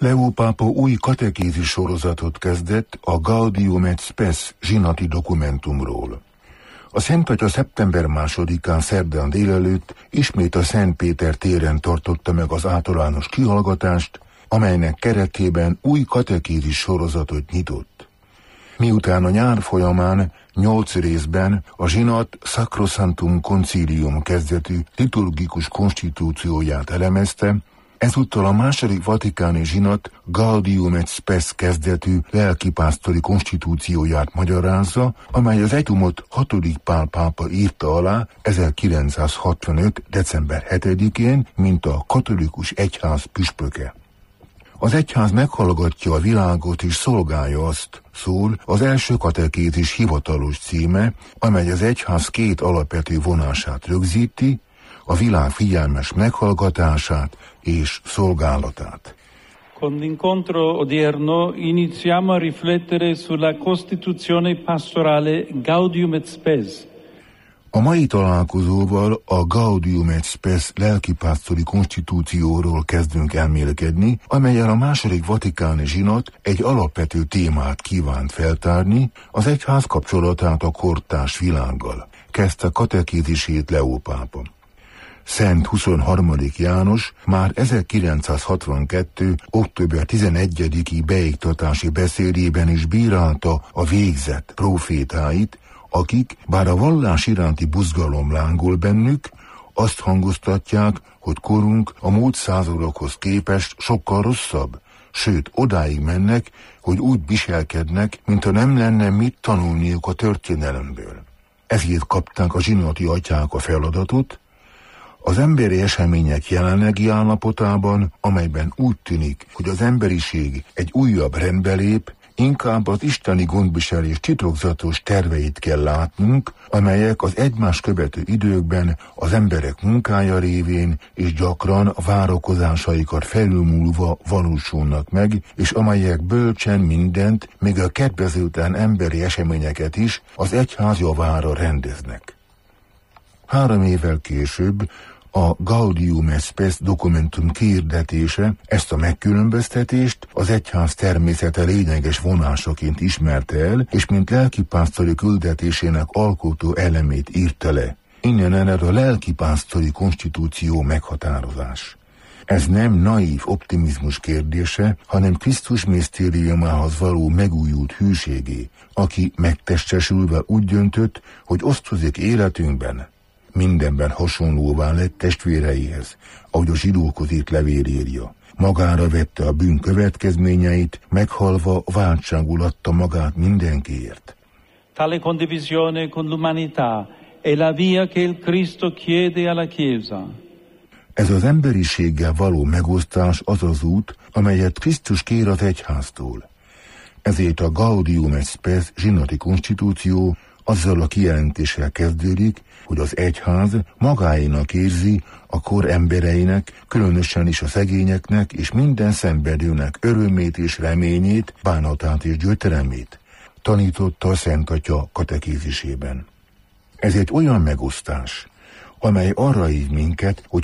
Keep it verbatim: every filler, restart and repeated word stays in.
Leó pápa új katekézis sorozatot kezdett a Gaudium et Spes zsinati dokumentumról. A Szent Atya szeptember másodikán szerdán délelőtt ismét a Szent Péter téren tartotta meg az általános kihallgatást, amelynek keretében új katekézis sorozatot nyitott. Miután a nyár folyamán nyolc részben a zsinat Sacrosanctum Concilium kezdetű liturgikus konstitúcióját elemezte, ezúttal a második vatikáni zsinat Gaudium et Spes kezdetű lelkipásztori konstitúcióját magyarázza, amely az egyumot hatodik Pál pápa írta alá ezerkilencszázhatvanöt. december hetedikén, mint a katolikus egyház püspöke. Az egyház meghallgatja a világot és szolgálja azt, szól az első katekézis hivatalos címe, amely az egyház két alapvető vonását rögzíti, a világ figyelmes meghallgatását és szolgálatát. Con l'incontro odierno iniziamo a riflettere sulla Costituzione pastorale Gaudium et Spes. A mai találkozóval a Gaudium et Spes lelkipásztori konstitúcióról kezdünk elmélkedni, amellyel a második vatikáni zsinat egy alapvető témát kívánt feltárni, az egyház kapcsolatát a kortárs világgal. Kezdte katekézisét Leó pápa. Szent huszonharmadik János már ezerkilencszázhatvankettő. október tizenegyediki beiktatási beszédében is bírálta a végzett prófétáit, akik, bár a vallás iránti buzgalom lángol bennük, azt hangoztatják, hogy korunk a múlt századokhoz képest sokkal rosszabb, sőt odáig mennek, hogy úgy viselkednek, mintha nem lenne mit tanulniuk a történelemből. Ezért kapták a zsinati atyák a feladatot, az emberi események jelenlegi állapotában, amelyben úgy tűnik, hogy az emberiség egy újabb rendbe lép, inkább az isteni gondviselés titokzatos terveit kell látnunk, amelyek az egymás követő időkben az emberek munkája révén és gyakran a várakozásaikat felülmúlva valósulnak meg, és amelyek bölcsen mindent, még a kedvezőtlen emberi eseményeket is az egyház javára rendeznek. Három évvel később a Gaudium et Spes dokumentum kiirdetése ezt a megkülönböztetést az egyház természete lényeges vonásaként ismerte el, és mint lelkipásztori küldetésének alkotó elemét írta le. Innen ered a lelkipásztori konstitúció meghatározás. Ez nem naív optimizmus kérdése, hanem Krisztus misztériumához való megújult hűségé, aki megtestesülve úgy döntött, hogy osztozik életünkben, mindenben hasonlóvá lett testvéreihez, ahogy a zsidókhoz írt levél írja. Magára vette a bűn következményeit, meghalva váltságul adta magát mindenkiért. Tale condivisione con l'umanità è la via che il Cristo chiede alla Chiesa. Ez az emberiséggel való megosztás az az út, amelyet Krisztus kér az egyháztól. Ezért a Gaudium et Spes zsinati konstitúció azzal a kijelentéssel kezdődik, hogy az egyház magáénak érzi a kor embereinek, különösen is a szegényeknek és minden szenvedőnek örömét és reményét, bánatát és gyötrelmét, tanította a Szent Atya katekézisében. Ez egy olyan megosztás, amely arra hív minket, hogy